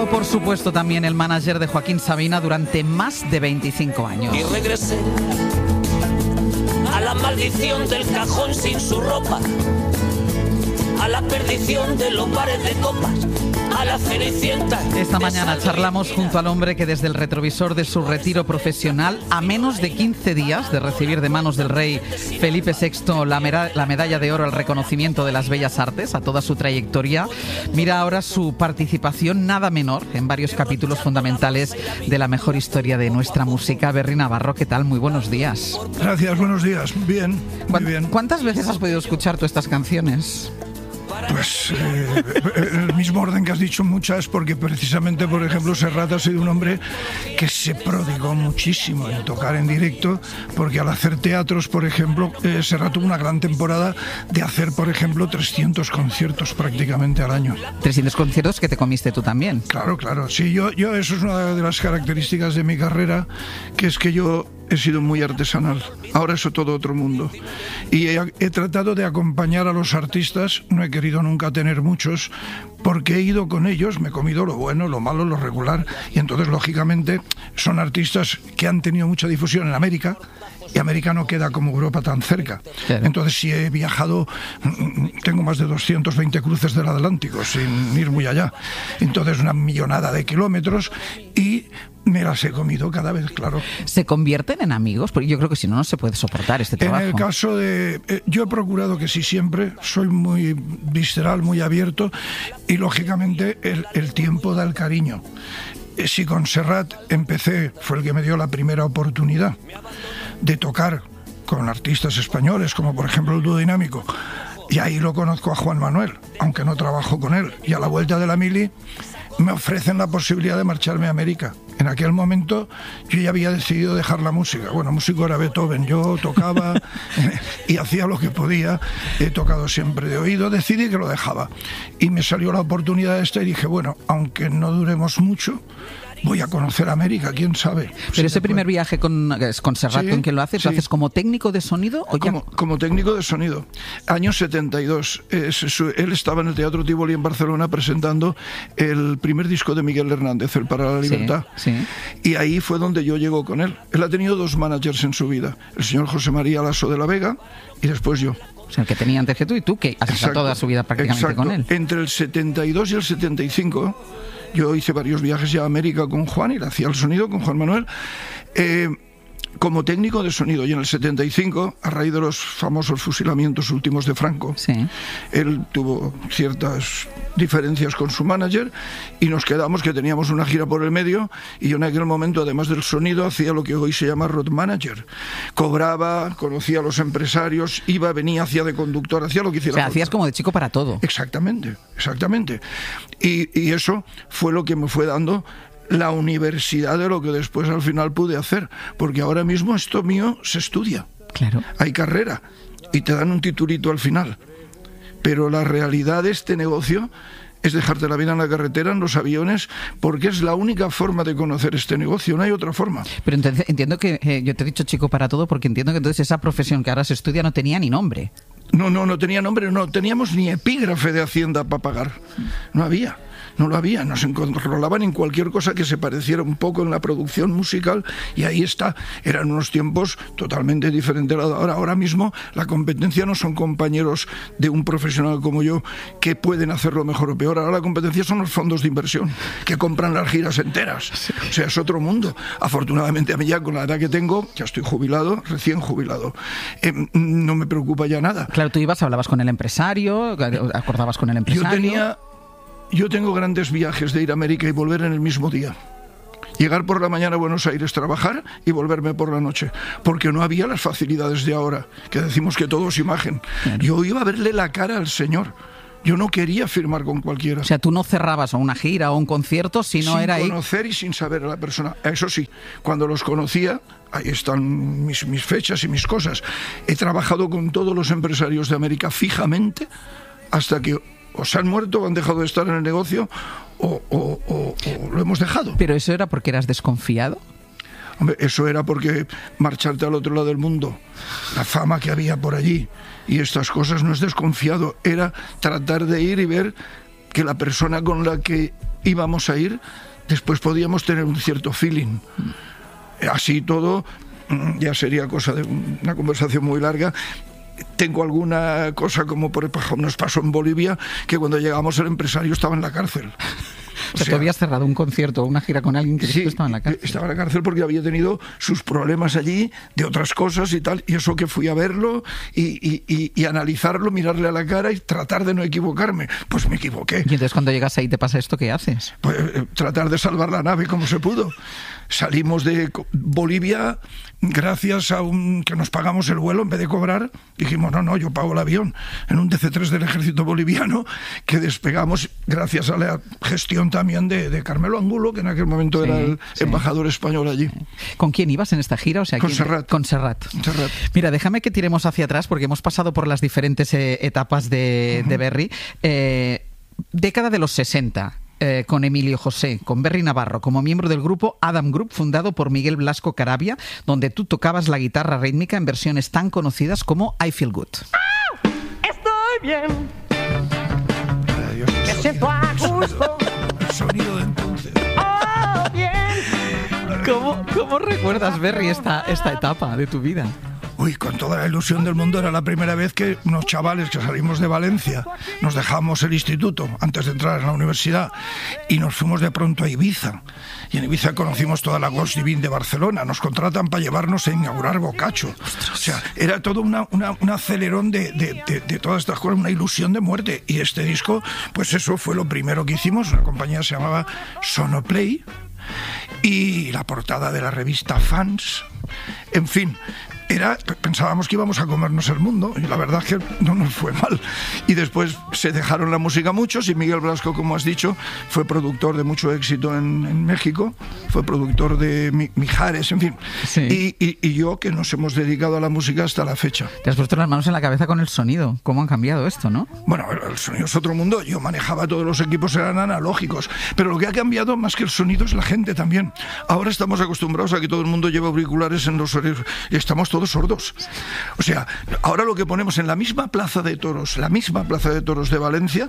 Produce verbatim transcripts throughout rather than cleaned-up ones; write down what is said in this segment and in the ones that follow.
Como por supuesto también el manager de Joaquín Sabina durante más de veinticinco años. Y regresé a la maldición del cajón sin su ropa, a la perdición de los bares de copas, a la cenicienta. Esta mañana charlamos junto al hombre que desde el retrovisor de su retiro profesional, a menos de quince días de recibir de manos del rey Felipe sexto la, mera, la medalla de oro al reconocimiento de las bellas artes, a toda su trayectoria, mira ahora su participación nada menor en varios capítulos fundamentales de la mejor historia de nuestra música. Berri Navarro, ¿qué tal? Muy buenos días. Gracias, buenos días. Bien, muy bien. ¿Cuántas veces has podido escuchar tú estas canciones? Pues eh, en el mismo orden que has dicho, muchas, porque precisamente, por ejemplo, Serrat ha sido un hombre que se prodigó muchísimo en tocar en directo, porque al hacer teatros, por ejemplo, eh, Serrat tuvo una gran temporada de hacer, por ejemplo, trescientos conciertos prácticamente al año. trescientos conciertos que te comiste tú también. Claro, claro. Sí, yo, yo eso es una de las características de mi carrera, que es que yo he sido muy artesanal. Ahora es todo otro mundo. Y he, he tratado de acompañar a los artistas. No he querido nunca tener muchos, porque he ido con ellos, me he comido lo bueno, lo malo, lo regular. Y entonces, lógicamente, son artistas que han tenido mucha difusión en América. Y América no queda como Europa tan cerca. Claro. Entonces, si he viajado, tengo más de doscientos veinte cruces del Atlántico, sin ir muy allá. Entonces, una millonada de kilómetros y me las he comido cada vez, claro. ¿Se convierten en amigos? Porque yo creo que si no, no se puede soportar este trabajo. En el caso de... Eh, yo he procurado que sí siempre, soy muy visceral, muy abierto, y lógicamente el, el tiempo da el cariño. Eh, si con Serrat empecé, fue el que me dio la primera oportunidad de tocar con artistas españoles, como por ejemplo el Dúo Dinámico, y ahí lo conozco a Juan Manuel, aunque no trabajo con él, y a la vuelta de la mili me ofrecen la posibilidad de marcharme a América. En aquel momento yo ya había decidido dejar la música. Bueno, músico era Beethoven, yo tocaba y hacía lo que podía, he tocado siempre de oído, decidí que lo dejaba. Y me salió la oportunidad esta y dije, bueno, aunque no duremos mucho, voy a conocer América, quién sabe. Pero si ese primer puede... viaje con, con Serrat, sí, ¿con quién lo haces? Sí. ¿Lo haces como técnico de sonido? ¿O como, ya? como técnico de sonido. Año setenta y dos. Es, su, él estaba en el Teatro Tívoli en Barcelona presentando el primer disco de Miguel Hernández, El para la Libertad. Sí, sí. Y ahí fue donde yo llego con él. Él ha tenido dos managers en su vida. El señor José María Lasso de la Vega y después yo. O sea, el que tenía antes que tú y tú, que has estado toda su vida prácticamente exacto. con él. Entre el setenta y dos y el setenta y cinco... yo hice varios viajes ya a América con Juan y le hacía el sonido con Juan Manuel eh, como técnico de sonido. Y en el setenta y cinco, a raíz de los famosos fusilamientos últimos de Franco, sí. él tuvo ciertas diferencias con su manager y nos quedamos que teníamos una gira por el medio y yo en aquel momento, además del sonido, hacía lo que hoy se llama road manager. Cobraba, conocía a los empresarios, iba, venía, hacía de conductor, hacía lo que hiciera. O sea, hacías como de chico para todo. Exactamente, exactamente. Y, y eso fue lo que me fue dando la universidad de lo que después al final pude hacer, porque ahora mismo esto mío se estudia. Claro. Hay carrera y te dan un titulito al final. Pero la realidad de este negocio es dejarte la vida en la carretera, en los aviones, porque es la única forma de conocer este negocio, no hay otra forma. Pero entonces entiendo que, eh, yo te he dicho chico para todo, porque entiendo que entonces esa profesión que ahora se estudia no tenía ni nombre. No, no, no tenía nombre, no teníamos ni epígrafe de Hacienda para pagar, no había. No lo había, nos encontrolaban en cualquier cosa que se pareciera un poco en la producción musical y ahí está, eran unos tiempos totalmente diferentes a ahora. Ahora mismo la competencia no son compañeros de un profesional como yo que pueden hacerlo mejor o peor, ahora la competencia son los fondos de inversión que compran las giras enteras, o sea, es otro mundo. Afortunadamente a mí ya con la edad que tengo, ya estoy jubilado, recién jubilado, eh, no me preocupa ya nada. Claro, tú ibas, hablabas con el empresario, acordabas con el empresario. Yo tenía... Yo tengo grandes viajes de ir a América y volver en el mismo día. Llegar por la mañana a Buenos Aires, trabajar y volverme por la noche. Porque no había las facilidades de ahora, que decimos que todo es imagen. Claro. Yo iba a verle la cara al señor. Yo no quería firmar con cualquiera. O sea, tú no cerrabas a una gira o un concierto si no sin era ahí. Sin conocer y sin saber a la persona. Eso sí, cuando los conocía, ahí están mis, mis fechas y mis cosas. He trabajado con todos los empresarios de América fijamente hasta que o se han muerto o han dejado de estar en el negocio o, o, o, o lo hemos dejado. ¿Pero eso era porque eras desconfiado? Hombre, eso era porque marcharte al otro lado del mundo, la fama que había por allí y estas cosas, no es desconfiado, era tratar de ir y ver que la persona con la que íbamos a ir, después podíamos tener un cierto feeling. Así todo, ya sería cosa de una conversación muy larga. Tengo alguna cosa como por ejemplo nos pasó en Bolivia, que cuando llegamos el empresario estaba en la cárcel. O sea, tú habías cerrado un concierto o una gira con alguien que sí, estaba en la cárcel. Estaba en la cárcel porque había tenido sus problemas allí, de otras cosas y tal, y eso que fui a verlo y, y, y, y analizarlo, mirarle a la cara y tratar de no equivocarme. Pues me equivoqué. Y entonces cuando llegas ahí te pasa esto, ¿qué haces? Pues eh, tratar de salvar la nave como se pudo. Salimos de Bolivia gracias a un que nos pagamos el vuelo en vez de cobrar. Dijimos, no, no, yo pago el avión. En un D C tres del ejército boliviano que despegamos gracias a la gestión también de, de Carmelo Angulo, que en aquel momento sí, era el sí. embajador español allí. ¿Con quién ibas en esta gira? O sea, con ¿quién? Serrat. Con Serrat. Serrat. Mira, déjame que tiremos hacia atrás porque hemos pasado por las diferentes eh, etapas de, uh-huh. de Berry. Eh, década de los sesenta. Eh, con Emilio José, con Berry Navarro, como miembro del grupo Adam Group, fundado por Miguel Blasco Caravia, donde tú tocabas la guitarra rítmica en versiones tan conocidas como I Feel Good. ¡Oh! Estoy bien. Dios, Me siento a gusto. El sonido de entonces. ¡Oh, bien! ¿Cómo, cómo recuerdas, Berry, esta, esta etapa de tu vida? Uy, con toda la ilusión del mundo, era la primera vez que unos chavales que salimos de Valencia, nos dejamos el instituto antes de entrar en la universidad y nos fuimos de pronto a Ibiza. Y en Ibiza conocimos toda la Ghost Divine de Barcelona. Nos contratan para llevarnos a inaugurar Boccaccio. O sea, era todo una, una, un acelerón de, de, de, de todas estas cosas, una ilusión de muerte. Y este disco, pues eso fue lo primero que hicimos. Una compañía se llamaba Sonoplay y la portada de la revista Fans. En fin, era, pensábamos que íbamos a comernos el mundo y la verdad es que no nos fue mal. Y después se dejaron la música muchos y Miguel Blasco, como has dicho, fue productor de mucho éxito en, en México, fue productor de Mi, Mijares, en fin. Sí. Y, y, y yo, que nos hemos dedicado a la música hasta la fecha. Te has puesto las manos en la cabeza con el sonido. ¿Cómo han cambiado esto, no? Bueno, el sonido es otro mundo. Yo manejaba todos los equipos, eran analógicos. Pero lo que ha cambiado más que el sonido es la gente también. Ahora estamos acostumbrados a que todo el mundo lleva auriculares en los oídos y estamos todos sordos. O sea, ahora lo que ponemos en la misma plaza de toros, la misma plaza de toros de Valencia,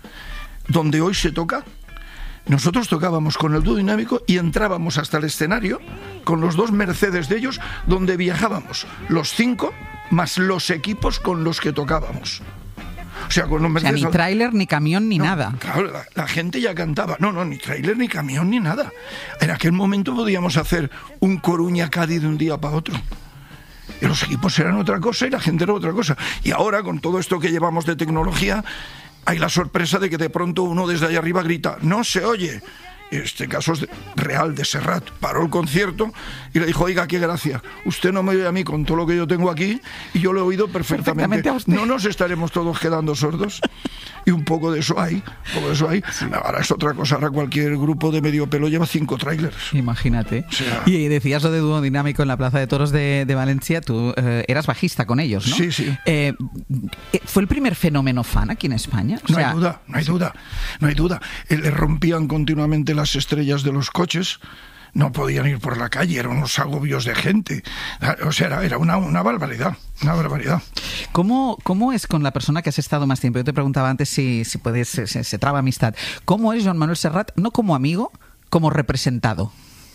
donde hoy se toca, nosotros tocábamos con el dúo dinámico y entrábamos hasta el escenario con los dos Mercedes de ellos, donde viajábamos los cinco más los equipos con los que tocábamos. O sea, con los Mercedes, o sea, ni tráiler, ni camión, ni no, nada. Claro, la, la gente ya cantaba. No, no, ni tráiler, ni camión, ni nada. En aquel momento podíamos hacer un Coruña-Cádiz de un día para otro. Y los equipos eran otra cosa y la gente era otra cosa. Y ahora, con todo esto que llevamos de tecnología, hay la sorpresa de que de pronto uno desde allá arriba grita, ¡no se oye! Este caso es de, real, de Serrat. Paró el concierto y le dijo, oiga, qué gracia, usted no me oye a mí con todo lo que yo tengo aquí y yo lo he oído perfectamente. perfectamente no nos estaremos todos quedando sordos. Y un poco de eso hay, un poco de eso hay. Sí. Ahora es otra cosa, ahora cualquier grupo de medio pelo lleva cinco trailers. Imagínate. O sea, y decías lo de dúo dinámico en la Plaza de Toros de, de Valencia, tú eh, eras bajista con ellos, ¿no? Sí, sí. Eh, ¿Fue el primer fenómeno fan aquí en España? O no sea, hay duda, no hay sí. duda, no hay duda. Le rompían continuamente las estrellas de los coches. No podían ir por la calle, eran unos agobios de gente. O sea, era, era una, una barbaridad, una barbaridad. ¿Cómo, ¿Cómo es con la persona que has estado más tiempo? Yo te preguntaba antes si, si puedes, se, se traba amistad. ¿Cómo es Joan Manuel Serrat, no como amigo, como representado?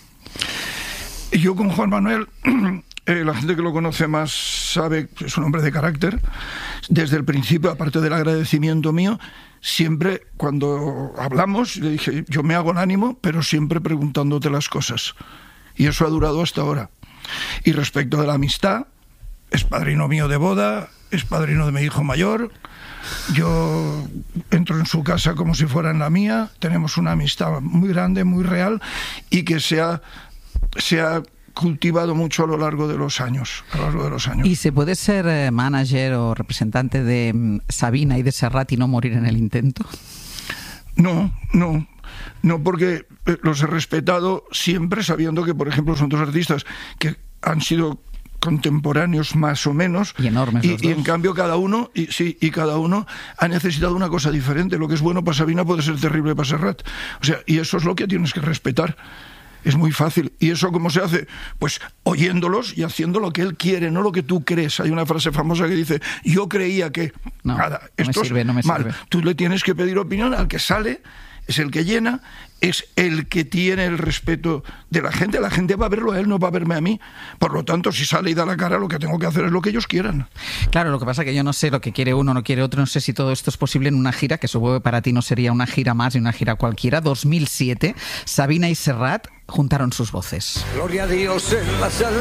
Yo con Juan Manuel, eh, la gente que lo conoce más sabe que es un hombre de carácter. Desde el principio, aparte del agradecimiento mío, siempre cuando hablamos, le dije, yo me hago el ánimo, pero siempre preguntándote las cosas. Y eso ha durado hasta ahora. Y respecto de la amistad, es padrino mío de boda, es padrino de mi hijo mayor. Yo entro en su casa como si fuera en la mía. Tenemos una amistad muy grande, muy real, y que se ha, se ha cultivado mucho a lo largo de los años, a lo largo de los años. ¿Y se puede ser eh, manager o representante de um, Sabina y de Serrat y no morir en el intento? No, no, no, porque los he respetado siempre, sabiendo que, por ejemplo, son dos artistas que han sido contemporáneos más o menos y enormes los y, dos. Y en cambio cada uno y sí y cada uno ha necesitado una cosa diferente. Lo que es bueno para Sabina puede ser terrible para Serrat. O sea, y eso es lo que tienes que respetar. Es muy fácil. ¿Y eso cómo se hace? Pues oyéndolos y haciendo lo que él quiere, no lo que tú crees. Hay una frase famosa que dice, yo creía que... No, nada, no esto me sirve, no me mal. sirve. Tú le tienes que pedir opinión al que sale es el que llena, es el que tiene el respeto de la gente. La gente va a verlo a él, no va a verme a mí. Por lo tanto, si sale y da la cara, lo que tengo que hacer es lo que ellos quieran. Claro, lo que pasa es que yo no sé lo que quiere uno, no quiere otro. No sé si todo esto es posible en una gira, que supongo que para ti no sería una gira más ni una gira cualquiera. dos mil siete, Sabina y Serrat juntaron sus voces. Gloria a Dios en las alturas.